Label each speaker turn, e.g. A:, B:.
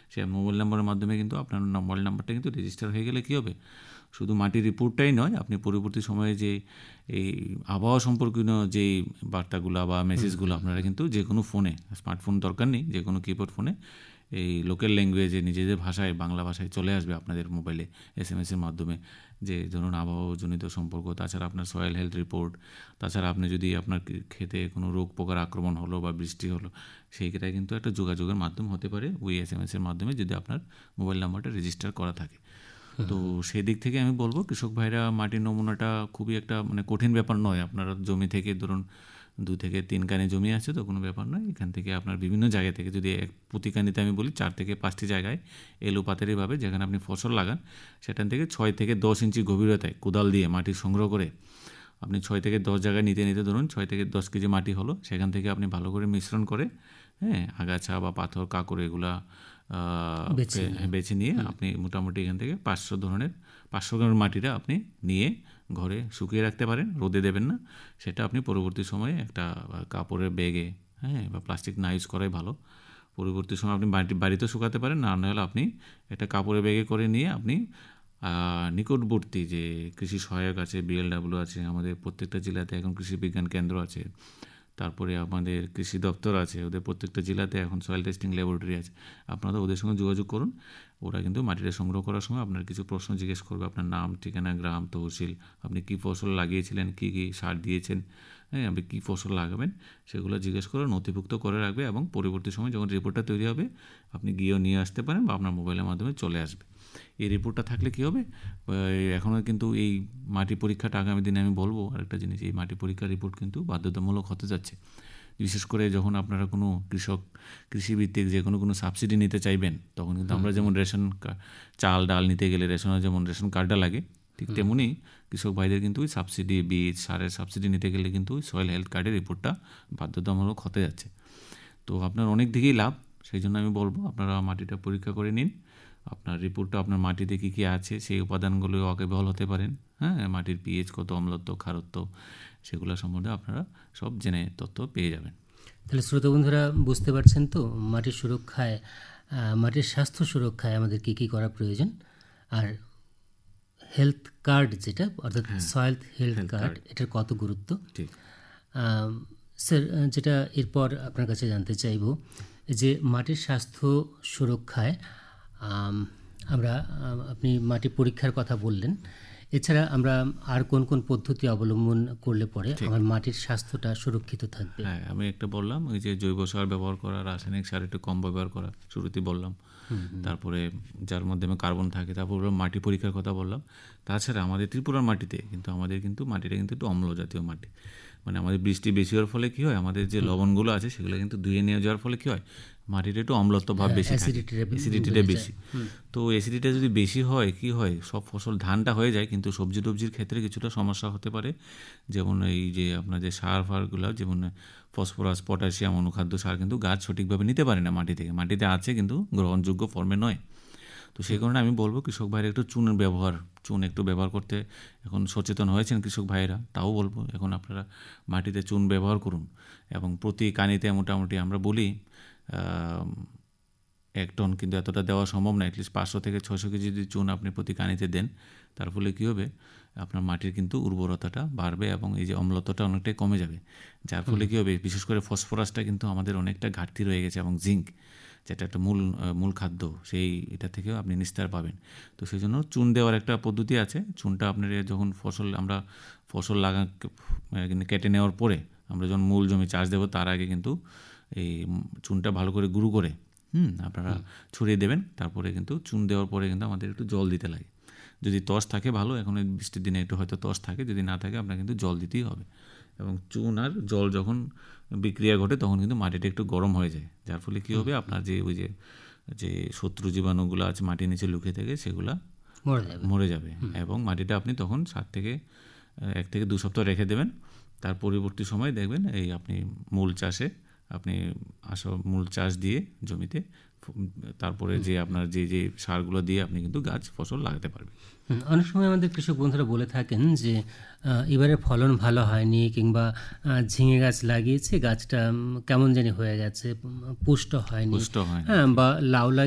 A: সে mobile নাম্বারের মাধ্যমে কিন্তু আপনার মোবাইল নাম্বারটা কিন্তু রেজিস্টার হয়ে গেলে কী হবে, শুধু মাটির রিপোর্টটাই নয়, আপনি পরবর্তী সময়ে যে এই আবহাওয়া সম্পর্কিত যেই বার্তাগুলো বা মেসেজগুলো আপনারা কিন্তু যে কোনো ফোনে, স্মার্টফোন দরকার নেই, যে কোনো কিপ্যাড ফোনে এই লোকাল ল্যাঙ্গুয়েজে নিজেদের ভাষায়, বাংলা ভাষায় চলে আসবে আপনাদের মোবাইলে SMS-এর মাধ্যমে, যে ধরুন আবহাওয়াজনিত সম্পর্ক, তাছাড়া আপনার সয়েল হেলথ রিপোর্ট, তাছাড়া আপনি যদি আপনার খেতে কোনো রোগ পোকার আক্রমণ হলো বা বৃষ্টি হলো, সেইটা কিন্তু একটা যোগাযোগের মাধ্যম হতে পারে ওই SMS-এর মাধ্যমে, যদি আপনার মোবাইল নাম্বারটা রেজিস্টার করা থাকে। তো সেই দিক থেকে আমি বলবো কৃষক ভাইরা মাটির নমুনাটা খুবই একটা মানে কঠিন ব্যাপার নয়। আপনারা জমি থেকে ধরুন 2 থেকে 3 কানি জমি আছে তো কোনো ব্যাপার নয়, এখান থেকে আপনার বিভিন্ন জায়গা থেকে যদি প্রতি কানিতে আমি বলি 4 থেকে 5টি জায়গায় এলোপাতারিভাবে যেখানে আপনি ফসল লাগান সেখান থেকে 6 থেকে 10 ইঞ্চি গভীরতায় কোদাল দিয়ে মাটি সংগ্রহ করে আপনি 6 থেকে 10 জায়গায় নিতে নিতে ধরুন 6 থেকে 10 কেজি মাটি হলো, সেখান থেকে আপনি ভালো করে মিশ্রণ করে, হ্যাঁ, আগাছা বা পাথর কাঁকড় এগুলা বেছে নিয়ে আপনি মোটামুটি এখান থেকে 500 গ্রামের মাটিটা আপনি নিয়ে ঘরে শুকিয়ে রাখতে পারেন, রোদে দেবেন না। সেটা আপনি পরবর্তী সময়ে একটা কাপড়ের ব্যাগে, হ্যাঁ, বা প্লাস্টিক না ইউজ করাই ভালো। পরবর্তী সময় আপনি বাড়িতে শুকাতে পারেন, না হলে আপনি একটা কাপড়ের ব্যাগে করে নিয়ে আপনি নিকটবর্তী যে কৃষি সহায়ক আছে, BLW আছে, আমাদের প্রত্যেকটা জেলাতে এখন কৃষি বিজ্ঞান কেন্দ্র আছে, তারপরে আমাদের কৃষি দপ্তর আছে, ওদের প্রত্যেকটা জেলাতে এখন সয়েল টেস্টিং ল্যাবরেটরি আছে, আপনারা ওদের সঙ্গে যোগাযোগ করুন। ওরা কিন্তু মাটিটা সংগ্রহ করার সময় আপনার কিছু প্রশ্ন জিজ্ঞেস করবে, আপনার নাম, ঠিকানা, গ্রাম, তহসিল, আপনি কী ফসল লাগিয়েছিলেন, কী কী সার দিয়েছেন, হ্যাঁ, আপনি কী ফসল লাগাবেন, সেগুলো জিজ্ঞেস করে নথিভুক্ত করে রাখবে, এবং পরবর্তী সময় যখন রিপোর্টটা তৈরি হবে আপনি গিয়েও নিয়ে আসতে পারেন বা আপনার মোবাইলের মাধ্যমে চলে আসবে। এই রিপোর্টটা থাকলে কী হবে, এখনও কিন্তু এই মাটি পরীক্ষাটা আগামী দিনে আমি বলবো আরেকটা জিনিস, এই মাটি পরীক্ষার রিপোর্ট কিন্তু বাধ্যতামূলক হতে যাচ্ছে। বিশেষ করে যখন আপনারা কোনো কৃষিভিত্তিক যে কোনো সাবসিডি নিতে চাইবেন, তখন কিন্তু আমরা যেমন রেশন চাল ডাল নিতে গেলে যেমন রেশন কার্ডটা লাগে, ঠিক তেমনি কৃষক ভাইদের কিন্তু ওই সাবসিডি, বীজ, সারের সাবসিডি নিতে গেলে কিন্তু ওই সয়েল হেলথ কার্ডের রিপোর্টটা বাধ্যতামূলক হতে যাচ্ছে। তো আপনার অনেক দিকেই লাভ, সেই জন্য আমি বলবো আপনারা মাটিটা পরীক্ষা করে নিন, আপনার রিপোর্টটা আপনার মাটিতে কী কী আছে সেই উপাদানগুলো ওয়াকিবহাল হতে পারেন, হ্যাঁ, মাটির পিএইচ কত, অম্লত্ব, খারত্ব, সেগুলো সম্বন্ধে আপনারা সব জেনে তথ্য পেয়ে যাবেন।
B: তাহলে শ্রোতা বন্ধুরা বুঝতে পারছেন তো, মাটির সুরক্ষায়, মাটির স্বাস্থ্য সুরক্ষায় আমাদের কী কী করা প্রয়োজন, আর হেলথ কার্ড যেটা অর্থাৎ সয়েল হেলথ কার্ড, এটার কত গুরুত্ব।
A: ঠিক
B: স্যার, যেটা এরপর আপনার কাছে জানতে চাইব যে মাটির স্বাস্থ্য সুরক্ষায় আপনি মাটি পরীক্ষার কথা বললেন, এছাড়া আমরা আর কোন কোন পদ্ধতি অবলম্বন করলে পরে আমার মাটির স্বাস্থ্যটা সুরক্ষিত থাকবে?
A: হ্যাঁ, আমি একটা বললাম ওই যে জৈব সার ব্যবহার করা, রাসায়নিক সার একটু কম ব্যবহার করা, শুরুতেই বললাম। তারপরে যার মাধ্যমে কার্বন থাকে, তারপর মাটি পরীক্ষার কথা বললাম। তাছাড়া আমাদের ত্রিপুরার মাটিতে কিন্তু মাটিটা কিন্তু একটু অম্ল জাতীয় মাটি, মানে আমাদের বৃষ্টি বেশি হওয়ার ফলে কী হয়, আমাদের যে লবণগুলো আছে সেগুলো কিন্তু ধুয়ে নিয়ে যাওয়ার ফলে কী হয়, মাটির একটু অম্লত্ব ভাব বেশি থাকে, অ্যাসিডিটিটা বেশি। তো অ্যাসিডিটিটা যদি বেশি হয় কী হয়, সব ফসল ধানটা হয়ে যায়, কিন্তু সবজি টবজির ক্ষেত্রে কিছুটা সমস্যা হতে পারে। যেমন এই যে আপনার যে সার ফারগুলো, যেমন ফসফরাস, পটাশিয়াম, অনুখাদ্য সার কিন্তু গাছ সঠিকভাবে নিতে পারে না মাটি থেকে, মাটিতে আছে কিন্তু গ্রহণযোগ্য ফর্মে নয়। তো সেই কারণে আমি বলবো কৃষক ভাইয়েরা একটু চুন একটু ব্যবহার করতে এখন সচেতন হয়েছেন কৃষক ভাইয়েরা, তাও বলবো এখন আপনারা মাটিতে চুন ব্যবহার করুন, এবং প্রতি কানিতে মোটামুটি আমরা বলি 1 টন, কিন্তু এতটা দেওয়া সম্ভব না, অ্যাটলিস্ট 500 থেকে 600 কেজি যদি চুন আপনি প্রতি কানিতে দেন, তার ফলে কী হবে, আপনার মাটির কিন্তু উর্বরতাটা বাড়বে এবং এই যে অম্লত্বটা অনেকটাই কমে যাবে। যার ফলে কী হবে, বিশেষ করে ফসফরাসটা কিন্তু আমাদের অনেকটা ঘাটতি রয়ে গেছে, এবং জিঙ্ক যেটা একটা মূল খাদ্য, এটা থেকেও আপনি নিস্তার পাবেন। তো সেই জন্য চুন দেওয়ার একটা পদ্ধতি আছে। চুনটা আপনার যখন ফসল কেটে নেওয়ার পরে আমরা যখন মূল জমি চাষ দেবো, তার আগে কিন্তু এই চুনটা ভালো করে গুঁড়ো করে আপনারা ছড়িয়ে দেবেন। তারপরে কিন্তু চুন দেওয়ার পরে কিন্তু আমাদের একটু জল দিতে লাগে, যদি তস থাকে ভালো, এখন এই বৃষ্টির দিনে একটু হয়তো তস থাকে, যদি না থাকে আপনার কিন্তু জল দিতেই হবে। এবং চুন আর জল যখন বিক্রিয়া ঘটে তখন কিন্তু মাটিটা একটু গরম হয়ে যায়, যার ফলে কী হবে, আপনার যে শত্রু জীবাণুগুলো আছে মাটির নিচে লুকিয়ে থাকে সেগুলা মরে যাবে। এবং মাটিটা আপনি তখন 1 থেকে 2 সপ্তাহ রেখে দেবেন। তার পরবর্তী সময় দেখবেন এই আপনি মূল চাষ দিয়ে জমিতে, তারপরে যে আপনার যে সারগুলো দিয়ে আপনি কিন্তু ফসল লাগাতে পারবেন।
B: অনেক সময় আমাদের কৃষক বন্ধুরা বলে থাকেন যে এবারে ফলন ভালো হয়নি, কিংবা ঝিঙে গাছ লাগিয়েছে, গাছটা কেমন জানি হয়ে গেছে, পুষ্ট হয়নি, বা লাউ